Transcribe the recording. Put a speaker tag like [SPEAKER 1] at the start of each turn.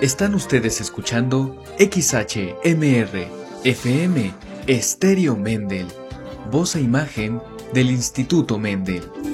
[SPEAKER 1] Están ustedes escuchando XHMR FM Estéreo Mendel, voz e imagen del Instituto Mendel.